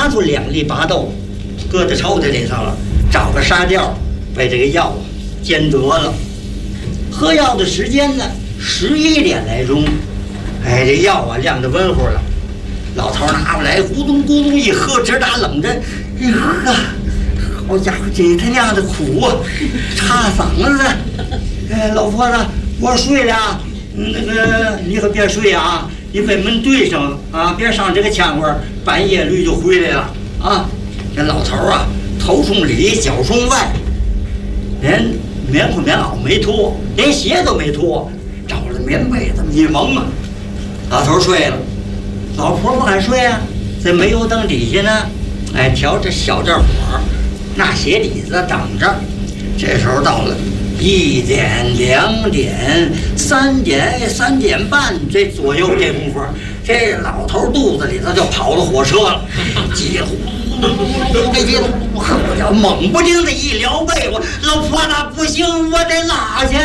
拿出2粒拔豆，搁在抽屉里头了，找个沙吊把这个药煎得了。喝药的时间呢，11点来钟。哎，这药啊晾得温乎了。老头拿过来，咕咚咕咚一喝，直打冷震。哎呵，好家伙，这他娘的苦啊，插嗓子！哎，老婆子，我睡了。那个你可别睡啊，你把门对上啊，别上这个腔味儿，半夜驴就回来了啊！这老头啊，头冲里，脚冲外，连棉裤棉袄没脱，连鞋都没脱，找着棉被子一蒙啊，老头睡了。老婆不敢睡啊，在煤油灯底下呢，哎，调着小这火，那鞋底子等着。这时候到了1点、2点、3点、3点半这左右这功夫，这老头肚子里头就跑了火车了，急呼这急好家伙，猛不丁的一撩被窝，老婆子不行，我得拉去。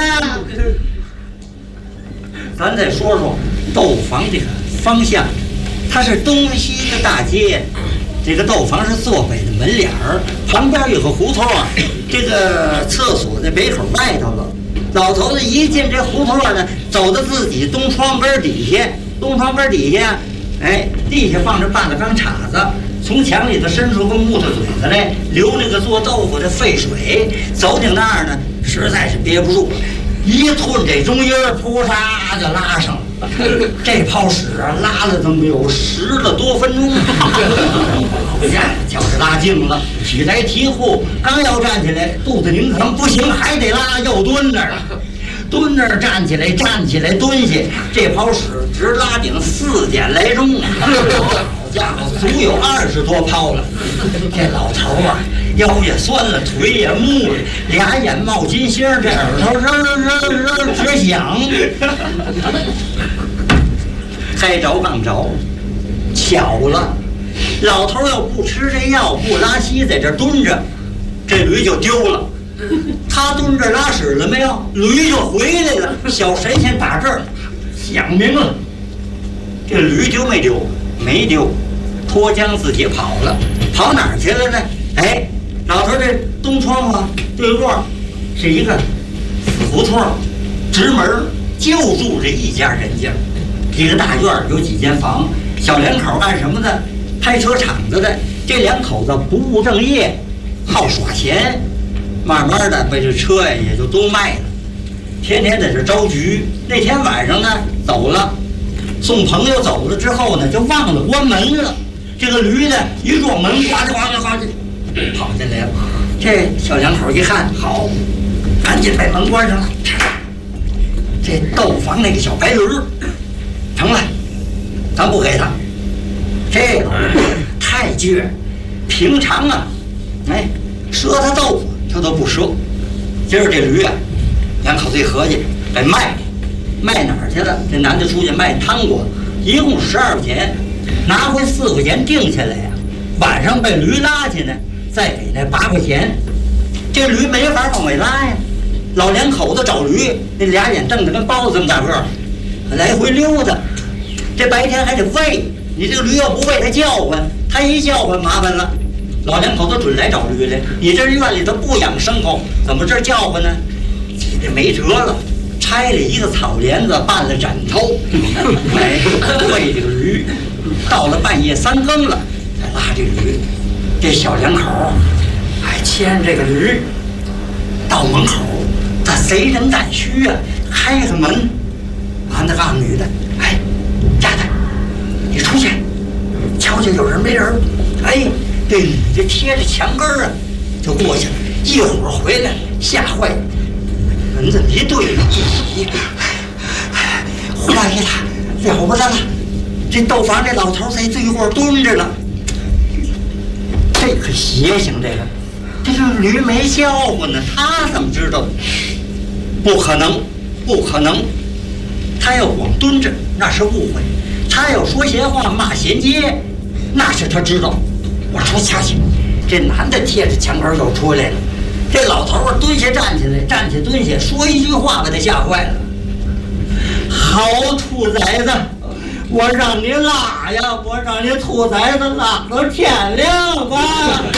咱再说说豆房这个方向，它是东西的大街，这个豆房是坐北的门脸儿，旁边有个胡同啊，这个厕所在北口外头了。老头子一进这胡同呢，走到自己东窗根底下，哎，地下放着半个钢叉子，从墙里头伸出个木头嘴子来，流那个做豆腐的沸水。走ถึง那儿呢，实在是憋不住了，一吞这中音儿，扑嚓就拉上了。这泡屎啊，拉了都没有10多分钟。回家就是拉净了，起来提裤，刚要站起来，肚子拧疼，不行，还得拉，又蹲那儿了。蹲那儿站起来，蹲下，这泡屎直拉顶4点来钟啊！好家伙，足有20多泡了。这老头啊，腰也酸了，腿也木了，俩眼冒金星，这耳朵直响。该着刚着，巧了，老头要不吃这药，不拉稀，在这蹲着，这驴就丢了。他蹲这拉屎了没有？驴就回来了。小神仙打这儿想明了，这驴丢没丢？没丢，脱缰自己跑了。跑哪儿去了呢？哎，老头这东窗户对过是一个死胡同，直门就住这一家人家。一个大院有几间房，小两口干什么的？开车厂子的。这2口子不务正业，好耍钱。慢慢的把这车呀也就都卖了，天天在这招局。那天晚上呢走了，送朋友走了之后呢，就忘了关门了。这个驴呢一撞门，呱唧呱唧呱唧跑进来了。这小两口一看，好，赶紧把门关上了。这豆房那个小白驴成了，咱不给他。这个太倔，平常啊，哎，赊他豆腐他都不赊。今儿这驴啊，2口子一合计，给卖哪儿去了？这男的出去卖汤锅，一共12块钱，拿回4块钱定下来呀。晚上被驴拉去呢，再给那8块钱。这驴没法往外拉呀，老2口子找驴，那俩眼瞪得跟包子这么大个儿，来回溜达。这白天还得喂，你这个驴要不喂它叫唤，它一叫唤麻烦了。老2口子准来找驴来，你这院里头不养牲口，怎么这叫唤呢？急得没辙了，拆了一个草帘子，办了枕头，哎，喂这个驴。到了半夜3更了，再拉这驴。这小2口，哎，牵这个驴到门口，他贼人胆虚啊，开个门，男的告诉女的，哎，丫头，你出去瞧瞧有人没人。哎，这女的贴着墙根啊就过去了，一会儿回来吓坏了，门这么一对，坏了，了不得了，这豆房这老头在最后蹲着呢。这可邪性，这个驴没叫唤呢，他怎么知道？不可能，不可能！他要光蹲着，那是误会；他要说闲话、骂衔接，那是他知道。我说掐去，这男的贴着墙根又出来了。这老头儿蹲下站起来，站起蹲下，说一句话把他吓坏了。好兔崽子， 我让你拉呀，我让你兔崽子拉到天亮吧。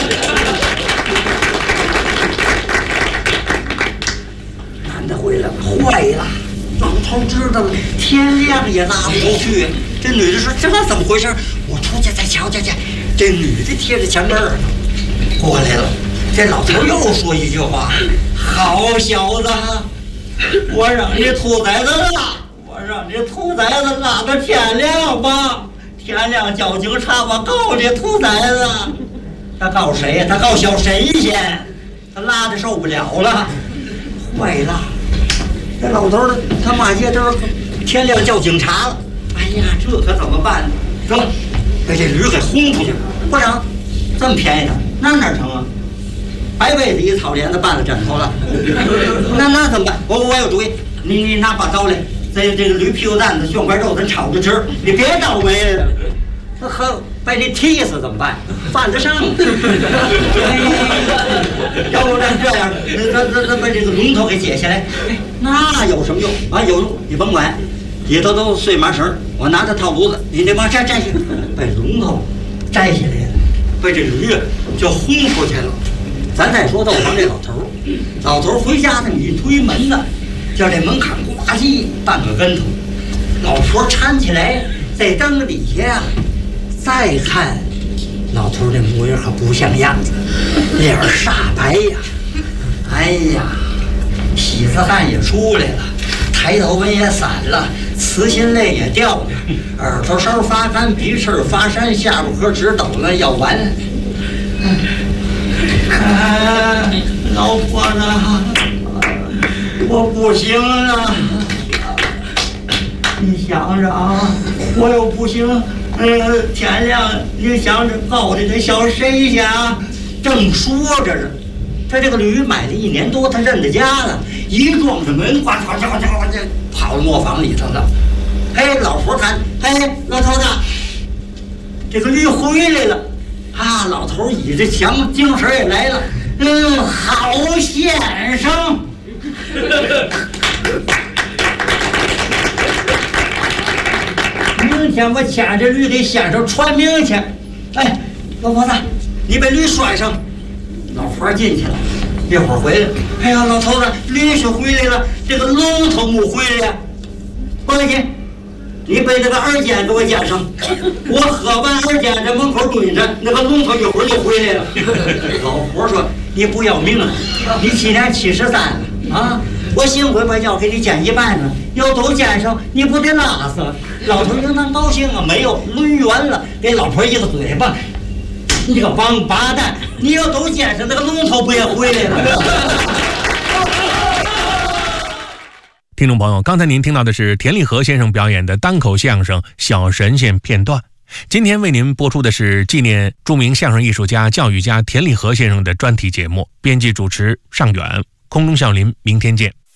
男的回来了，坏了，老头知道了，天亮也拉不出去。这女的说：“这怎么回事？我出去再瞧瞧去。”这女的贴着前门儿过来了。这老头又说一句话：“好小子，我让你兔崽子拉，我让你兔崽子拉到天亮吧。天亮叫警察，我告你兔崽子。”他告谁呀？他告小神仙。他拉的受不了了，坏了。这老头他骂街都是天亮叫警察了。哎呀，这可怎么办呢？走，把这驴给轰出去。不成，这么便宜的，那哪成啊？白被子一草帘子拌了枕头了。那怎么办？我有主意，你拿把刀来，在这个驴屁股蛋子、血块肉咱炒着吃。你别倒霉了，呵，把你踢死怎么办？犯得上。要不然这样，咱把这个龙头给解下来，那有什么用啊？有用，你甭管。里头都碎麻绳，我拿着套炉子，你得往摘下去，把龙头摘下来了，被这驴就轰出去了。咱再说豆房这老头回家呢，你一推门呢，叫这门槛呱唧半个跟头，老婆搀起来在灯底下呀，再看老头这模样可不像样子，脸煞白呀，哎呀，喜子汗也出来了。抬头纹也散了，慈心泪也掉了，耳朵梢发干，鼻翅发山，下巴颏直抖了，要完。老婆子，我不行了。你想着啊，我又不行。天亮，你想着告这个小神仙啊。正说着呢，他这个驴买了1年多，他认得家了。一撞着门，呱呱呱呱呱呱，跑到磨坊里头了。哎，老婆谈，哎，老头子，这个驴回来了啊！老头倚着墙，精神也来了。好先生。明天我牵着驴给先生传名去。哎，老婆子，你把驴拴上。老婆进去了。一会儿回来，哎呀，老头子，驴是回来了，这个龙头没回来呀。过来去，你把这个耳尖给我捡上。我喝完耳尖在门口蹲着，那个龙头一会儿就回来了。老婆说：“你不要命了？你今年73了啊！我幸亏把药给你捡一半呢，要都捡上，你不得拉死？”老头应当高兴啊，没有抡圆了，给老婆一个嘴巴。你这个王八蛋！你要都捡上，那个龙头不也回来了？ 听众朋友，刚才您听到的是田立和先生表演的单口相声《小神仙》片段。今天为您播出的是纪念著名相声艺术家、教育家田立和先生的专题节目。编辑主持尚远，空中笑林，明天见。